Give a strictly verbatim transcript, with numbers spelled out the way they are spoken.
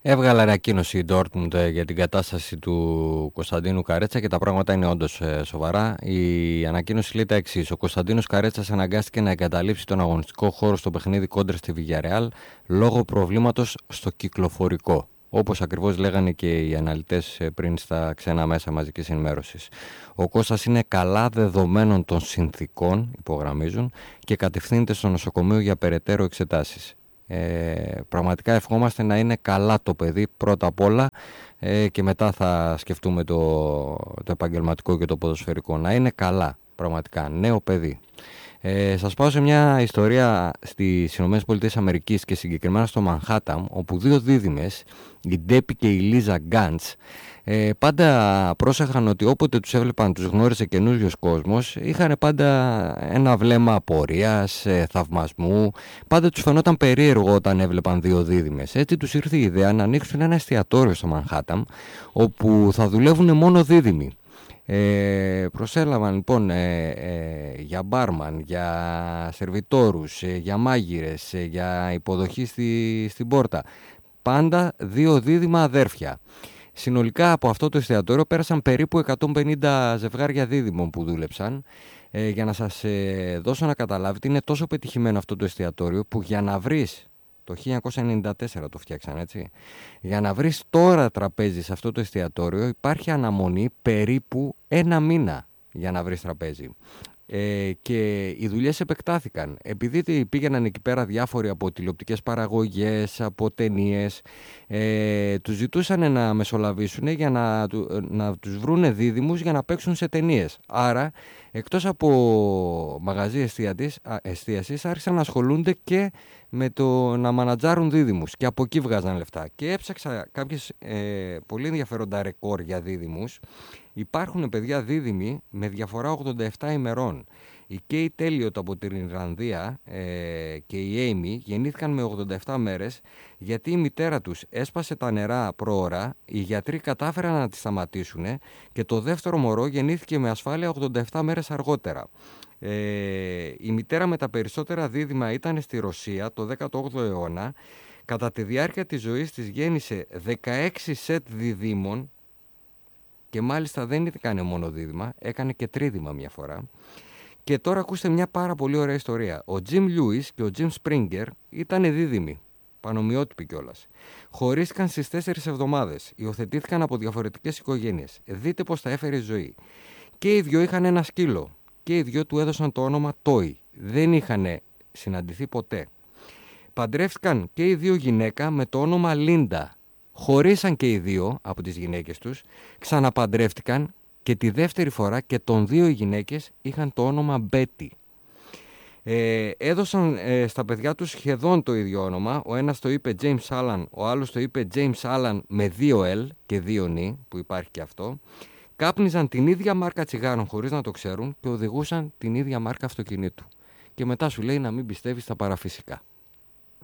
Έβγαλε ανακοίνωση η Dortmund για την κατάσταση του Κωνσταντίνου Καρέτσα και τα πράγματα είναι όντως σοβαρά. Η ανακοίνωση λέει τα εξής: ο Κωνσταντίνος Καρέτσας αναγκάστηκε να εγκαταλείψει τον αγωνιστικό χώρο στο παιχνίδι κόντρα στη Villarreal λόγω προβλήματος στο κυκλοφορικό. Όπως ακριβώς λέγανε και οι αναλυτές πριν στα ξένα μέσα μαζικής ενημέρωσης. Ο Κώστας είναι καλά δεδομένων των συνθήκων, υπογραμμίζουν, και κατευθύνεται στο νοσοκομείο για περαιτέρω εξετάσεις. Ε, πραγματικά ευχόμαστε να είναι καλά το παιδί πρώτα απ' όλα ε, και μετά θα σκεφτούμε το, το επαγγελματικό και το ποδοσφαιρικό. Να είναι καλά, πραγματικά, νέο παιδί. Ε, σας πάω σε μια ιστορία στις ΗΠΑ και συγκεκριμένα στο Μανχάταμ, όπου δύο δίδυμες, η Ντέπι και η Λίζα Γκάντς, ε, πάντα πρόσεχαν ότι όποτε τους έβλεπαν, τους γνώρισε καινούριος κόσμος, είχαν πάντα ένα βλέμμα απορίας, ε, θαυμασμού, πάντα τους φαινόταν περίεργο όταν έβλεπαν δύο δίδυμες. Έτσι τους ήρθε η ιδέα να ανοίξουν ένα εστιατόριο στο Μανχάταμ, όπου θα δουλεύουν μόνο δίδυμοι. Ε, προσέλαβαν λοιπόν ε, ε, για μπάρμαν, για σερβιτόρους, ε, για μάγειρες, ε, για υποδοχή στη, στην πόρτα. Πάντα δύο δίδυμα αδέρφια. Συνολικά από αυτό το εστιατόριο πέρασαν περίπου εκατόν πενήντα ζευγάρια δίδυμων που δούλεψαν. Ε, για να σας ε, δώσω να καταλάβετε, είναι τόσο πετυχημένο αυτό το εστιατόριο που για να βρεις, το χίλια εννιακόσια ενενήντα τέσσερα το φτιάξαν, έτσι. Για να βρεις τώρα τραπέζι σε αυτό το εστιατόριο υπάρχει αναμονή περίπου ένα μήνα για να βρεις τραπέζι. Ε, και οι δουλειές επεκτάθηκαν. Επειδή πήγαιναν εκεί πέρα διάφοροι από τηλεοπτικές παραγωγές, από ταινίες, ε, τους ζητούσαν να μεσολαβήσουν για να, να τους βρούνε δίδυμους για να παίξουν σε ταινίες. Άρα, εκτός από μαγαζί εστίασης, άρχισαν να ασχολούνται και με το να μανατζάρουν δίδυμους και από εκεί βγάζαν λεφτά. Και έψαξα κάποιες ε, πολύ ενδιαφέροντα ρεκόρ για δίδυμους. Υπάρχουν παιδιά δίδυμοι με διαφορά ογδόντα επτά ημερών. Η Κέι Τέλιοτ από την Ιρλανδία ε, και η Έιμι γεννήθηκαν με ογδόντα επτά μέρες γιατί η μητέρα τους έσπασε τα νερά πρόωρα, οι γιατροί κατάφεραν να τη σταματήσουν και το δεύτερο μωρό γεννήθηκε με ασφάλεια ογδόντα επτά μέρες αργότερα. Ε, η μητέρα με τα περισσότερα δίδυμα ήταν στη Ρωσία το δέκατο όγδοο αιώνα. Κατά τη διάρκεια της ζωής της γέννησε δεκαέξι σετ διδύμων και μάλιστα δεν έκανε μόνο δίδυμα, έκανε και τρίδυμα μια φορά. Και τώρα ακούστε μια πάρα πολύ ωραία ιστορία. Ο Jim Lewis και ο Jim Springer ήταν δίδυμοι, πανομοιότυποι κιόλας. Χωρίστηκαν στις τέσσερις εβδομάδες, υιοθετήθηκαν από διαφορετικές οικογένειες. Δείτε πώς τα έφερε η ζωή. Και οι δυο είχαν ένα σκύλο και οι δυο του έδωσαν το όνομα Τόι. Δεν είχαν συναντηθεί ποτέ. Παντρεύτηκαν και οι δύο γυναίκα με το όνομα Λίντα. Χωρίσαν και οι δύο από τις γυναίκες τους, ξαναπαντρεύτηκαν και τη δεύτερη φορά και των δύο οι γυναίκες είχαν το όνομα Μπέτι. Ε, έδωσαν ε, στα παιδιά τους σχεδόν το ίδιο όνομα. Ο ένας το είπε James Allan, ο άλλος το είπε James Allan με δύο L και δύο N, που υπάρχει και αυτό. Κάπνιζαν την ίδια μάρκα τσιγάρων χωρίς να το ξέρουν και οδηγούσαν την ίδια μάρκα αυτοκινήτου. Και μετά σου λέει να μην πιστεύεις στα παραφυσικά.